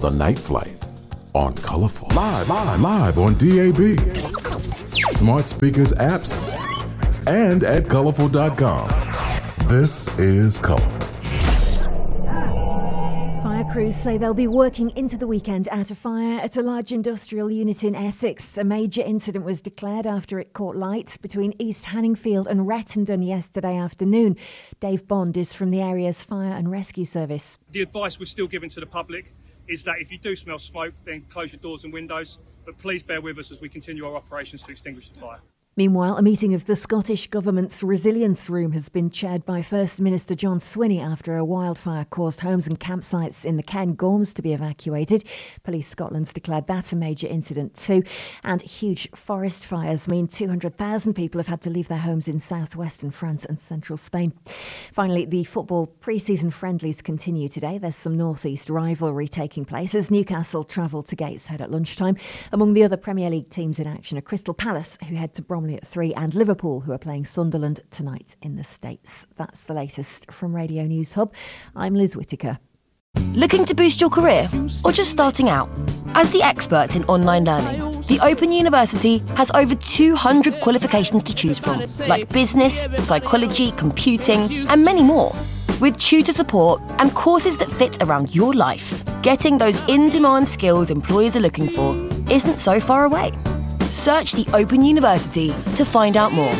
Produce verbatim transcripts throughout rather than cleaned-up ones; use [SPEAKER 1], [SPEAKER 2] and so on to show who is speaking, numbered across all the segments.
[SPEAKER 1] The Night Flight on Colorful. Live, live, live on D A B, smart speakers, apps, and at colorful dot com. This is Colorful.
[SPEAKER 2] Fire crews say they'll be working into the weekend at a fire at a large industrial unit in Essex. A major incident was declared after it caught light between East Hanningfield and Rettendon yesterday afternoon. Dave Bond is from the area's fire and rescue service.
[SPEAKER 3] The advice we're still giving to the public is that if you do smell smoke, then close your doors and windows. But please bear with us as we continue our operations to extinguish the fire.
[SPEAKER 2] Meanwhile, a meeting of the Scottish Government's Resilience Room has been chaired by First Minister John Swinney after a wildfire caused homes and campsites in the Cairngorms to be evacuated. Police Scotland's declared that a major incident too. And huge forest fires mean two hundred thousand people have had to leave their homes in southwestern France and central Spain. Finally, the football pre-season friendlies continue today. There's some northeast rivalry taking place as Newcastle travel to Gateshead at lunchtime. Among the other Premier League teams in action are Crystal Palace, who head to Bromley at three, and Liverpool, who are playing Sunderland tonight in the States. That's the latest from Radio News Hub. I'm Liz Whittaker.
[SPEAKER 4] Looking to boost your career or just starting out? As the experts in online learning, the Open University has over two hundred qualifications to choose from, like business, psychology, computing, and many more. With tutor support and courses that fit around your life, getting those in-demand skills employers are looking for isn't so far away. Search the Open University to find out more.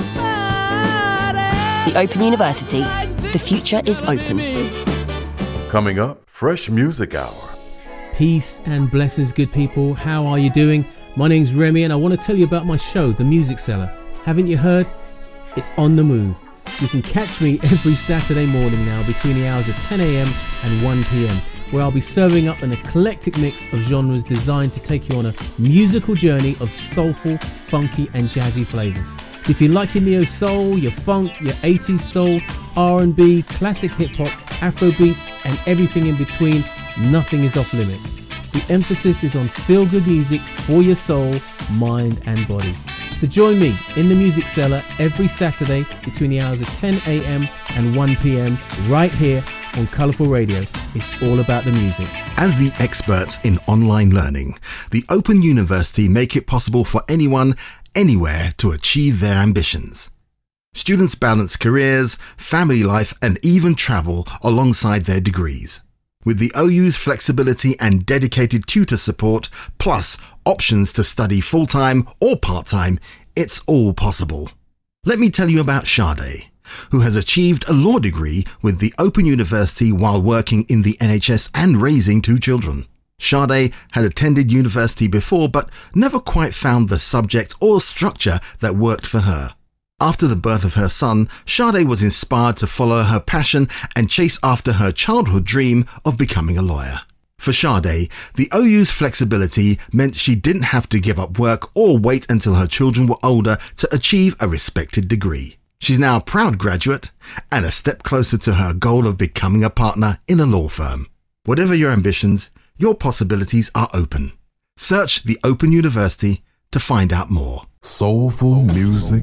[SPEAKER 4] The Open University. The future is open.
[SPEAKER 1] Coming up, Fresh Music Hour.
[SPEAKER 5] Peace and blessings, good people. How are you doing? My name's Remy and I want to tell you about my show, The Music Cellar. Haven't you heard? It's on the move. You can catch me every Saturday morning now between the hours of ten a.m. and one p.m. where I'll be serving up an eclectic mix of genres designed to take you on a musical journey of soulful, funky and jazzy flavours. So if you're like your neo soul, your funk, your eighties soul, R and B, classic hip hop, Afro beats and everything in between, nothing is off limits. The emphasis is on feel-good music for your soul, mind and body. So join me in the Music Cellar every Saturday between the hours of ten a.m. and one p.m. right here on Colourful Radio. It's all about the music.
[SPEAKER 6] As the experts in online learning, the Open University make it possible for anyone, anywhere to achieve their ambitions. Students balance careers, family life and even travel alongside their degrees. With the O U's flexibility and dedicated tutor support, plus options to study full-time or part-time, it's all possible. Let me tell you about Sade, who has achieved a law degree with the Open University while working in the N H S and raising two children. Sade had attended university before but never quite found the subject or structure that worked for her. After the birth of her son, Sade was inspired to follow her passion and chase after her childhood dream of becoming a lawyer. For Sade, the O U's flexibility meant she didn't have to give up work or wait until her children were older to achieve a respected degree. She's now a proud graduate and a step closer to her goal of becoming a partner in a law firm. Whatever your ambitions, your possibilities are open. Search the Open University to find out more.
[SPEAKER 1] Soulful music.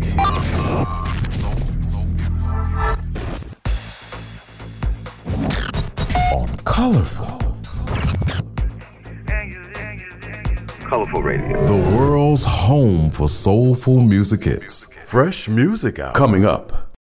[SPEAKER 1] On Colorful.
[SPEAKER 7] Colourful Radio.
[SPEAKER 1] The world's home for soulful music hits. Fresh Music Hour. Coming up